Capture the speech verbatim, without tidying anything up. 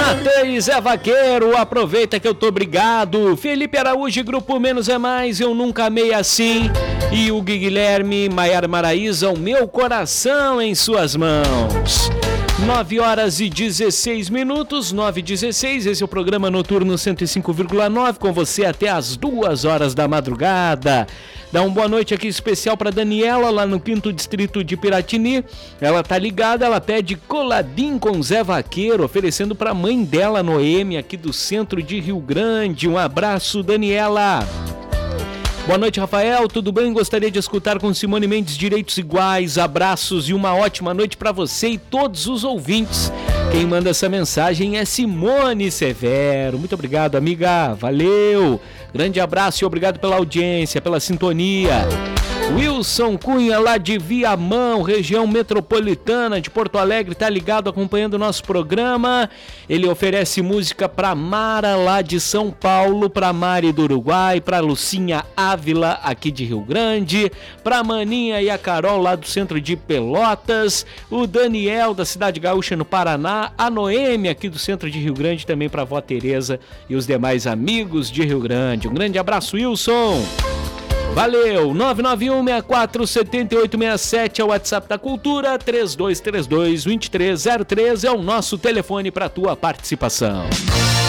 Matei Zé Vaqueiro, aproveita que eu tô obrigado. Felipe Araújo, Grupo Menos é Mais, eu nunca amei assim. E o Guilherme, Maiara Maraíza, o meu coração em suas mãos. nove horas e dezesseis minutos, nove e dezesseis, esse é o programa Noturno cento e cinco vírgula nove, com você até as duas horas da madrugada. Dá uma boa noite aqui especial para Daniela, lá no quinto distrito de Piratini. Ela tá ligada, ela pede coladinho com Zé Vaqueiro, oferecendo para a mãe dela, Noêmia, aqui do centro de Rio Grande. Um abraço, Daniela. Boa noite, Rafael, tudo bem? Gostaria de escutar com Simone Mendes Direitos Iguais. Abraços e uma ótima noite para você e todos os ouvintes. Quem manda essa mensagem é Simone Severo. Muito obrigado, amiga. Valeu. Grande abraço e obrigado pela audiência, pela sintonia. Wilson Cunha, lá de Viamão, região metropolitana de Porto Alegre, tá ligado, acompanhando o nosso programa. Ele oferece música pra Mara, lá de São Paulo, pra Mari do Uruguai, pra Lucinha Ávila, aqui de Rio Grande, pra Maninha e a Carol, lá do centro de Pelotas, o Daniel, da Cidade Gaúcha, no Paraná, a Noêmia, aqui do centro de Rio Grande, também pra Vó Tereza e os demais amigos de Rio Grande. Um grande abraço, Wilson. Valeu, nove nove um, seis quatro, sete oito seis sete é o WhatsApp da Cultura, três dois três dois, dois três zero três é o nosso telefone para tua participação.